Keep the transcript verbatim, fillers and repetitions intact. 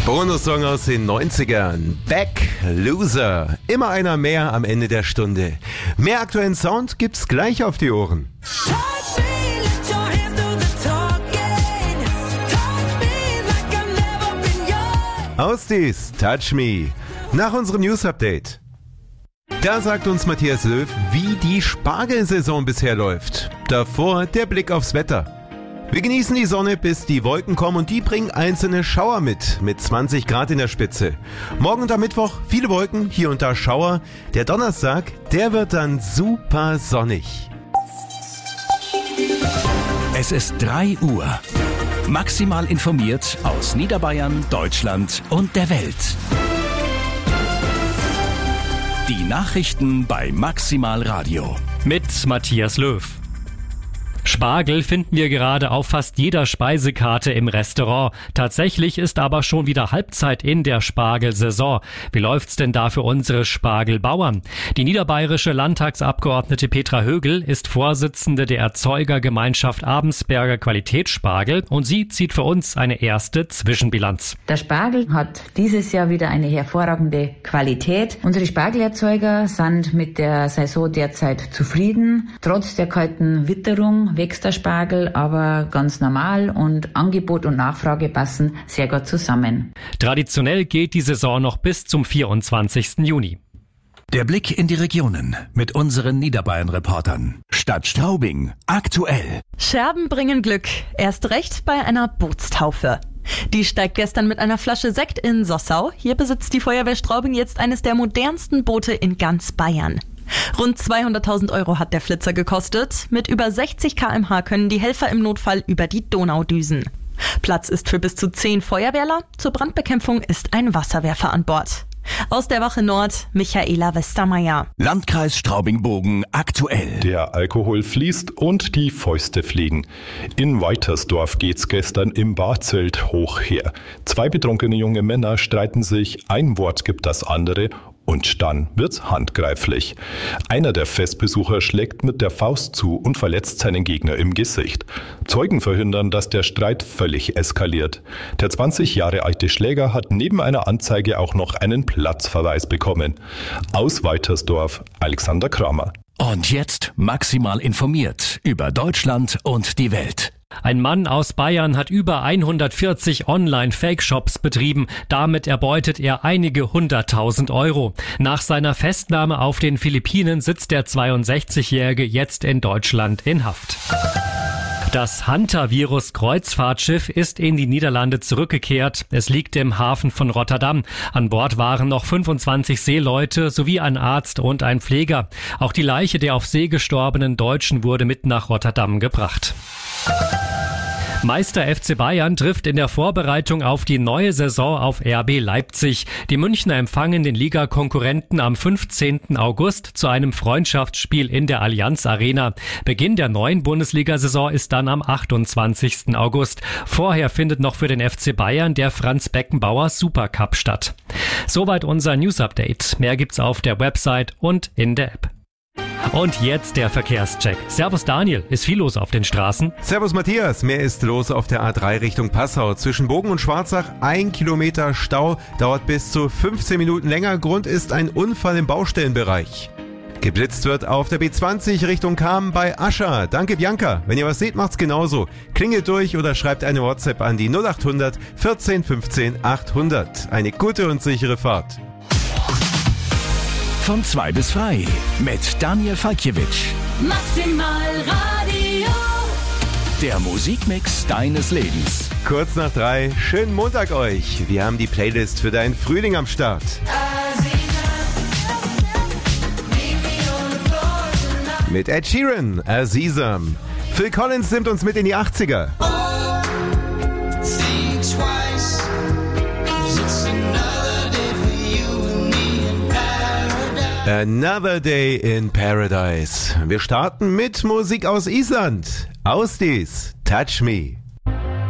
Bonussong aus den neunzigern. Back, Loser. Immer einer mehr am Ende der Stunde. Mehr aktuellen Sound gibt's gleich auf die Ohren. Ausdies, Touch Me. Nach unserem News-Update. Da sagt uns Matthias Löw, wie die Spargelsaison bisher läuft. Davor der Blick aufs Wetter. Wir genießen die Sonne, bis die Wolken kommen und die bringen einzelne Schauer mit, mit zwanzig Grad in der Spitze. Morgen und am Mittwoch viele Wolken, hier und da Schauer. Der Donnerstag, der wird dann super sonnig. Es ist drei Uhr. Maximal informiert aus Niederbayern, Deutschland und der Welt. Die Nachrichten bei Maximal Radio. Mit Matthias Löw. Spargel finden wir gerade auf fast jeder Speisekarte im Restaurant. Tatsächlich ist aber schon wieder Halbzeit in der Spargelsaison. Wie läuft's denn da für unsere Spargelbauern? Die niederbayerische Landtagsabgeordnete Petra Högel ist Vorsitzende der Erzeugergemeinschaft Abensberger Qualitätsspargel und sie zieht für uns eine erste Zwischenbilanz. Der Spargel hat dieses Jahr wieder eine hervorragende Qualität. Unsere Spargelerzeuger sind mit der Saison derzeit zufrieden. Trotz der kalten Witterung wächst der Spargel aber ganz normal und Angebot und Nachfrage passen sehr gut zusammen. Traditionell geht die Saison noch bis zum vierundzwanzigsten Juni. Der Blick in die Regionen mit unseren Niederbayern-Reportern. Stadt Straubing, aktuell. Scherben bringen Glück, erst recht bei einer Bootstaufe. Die steigt gestern mit einer Flasche Sekt in Sossau. Hier besitzt die Feuerwehr Straubing jetzt eines der modernsten Boote in ganz Bayern. Rund zweihunderttausend Euro hat der Flitzer gekostet. Mit über sechzig Kilometer pro Stunde können die Helfer im Notfall über die Donau düsen. Platz ist für bis zu zehn Feuerwehrler. Zur Brandbekämpfung ist ein Wasserwerfer an Bord. Aus der Wache Nord, Michaela Westermeier. Landkreis Straubing-Bogen aktuell. Der Alkohol fließt und die Fäuste fliegen. In Weitersdorf geht's gestern im Barzelt hoch her. Zwei betrunkene junge Männer streiten sich, ein Wort gibt das andere und dann wird's handgreiflich. Einer der Festbesucher schlägt mit der Faust zu und verletzt seinen Gegner im Gesicht. Zeugen verhindern, dass der Streit völlig eskaliert. Der zwanzig Jahre alte Schläger hat neben einer Anzeige auch noch einen Platzverweis bekommen. Aus Weitersdorf, Alexander Kramer. Und jetzt maximal informiert über Deutschland und die Welt. Ein Mann aus Bayern hat über hundertvierzig Online-Fake-Shops betrieben. Damit erbeutet er einige hunderttausend Euro. Nach seiner Festnahme auf den Philippinen sitzt der zweiundsechzigjährige jetzt in Deutschland in Haft. Das Hantavirus-Kreuzfahrtschiff ist in die Niederlande zurückgekehrt. Es liegt im Hafen von Rotterdam. An Bord waren noch fünfundzwanzig Seeleute sowie ein Arzt und ein Pfleger. Auch die Leiche der auf See gestorbenen Deutschen wurde mit nach Rotterdam gebracht. Meister F C Bayern trifft in der Vorbereitung auf die neue Saison auf R B Leipzig. Die Münchner empfangen den Ligakonkurrenten am fünfzehnten August zu einem Freundschaftsspiel in der Allianz Arena. Beginn der neuen Bundesliga-Saison ist dann am achtundzwanzigsten August. Vorher findet noch für den F C Bayern der Franz-Beckenbauer Supercup statt. Soweit unser News-Update. Mehr gibt's auf der Website und in der App. Und jetzt der Verkehrscheck. Servus Daniel, ist viel los auf den Straßen? Servus Matthias, mehr ist los auf der A drei Richtung Passau. Zwischen Bogen und Schwarzach ein Kilometer Stau, dauert bis zu fünfzehn Minuten länger. Grund ist ein Unfall im Baustellenbereich. Geblitzt wird auf der B zwanzig Richtung Cham bei Ascha. Danke Bianca. Wenn ihr was seht, macht's genauso. Klingelt durch oder schreibt eine WhatsApp an die null acht hundert vierzehn fünfzehn achthundert. Eine gute und sichere Fahrt. Von zwei bis frei mit Daniel Falkiewicz. Maximal Radio. Der Musikmix deines Lebens. Kurz nach drei, schönen Montag euch. Wir haben die Playlist für deinen Frühling am Start. Mit Ed Sheeran, Azizam. Phil Collins nimmt uns mit in die achtziger. Another Day in Paradise. Wir starten mit Musik aus Island. Ausdies, Touch Me.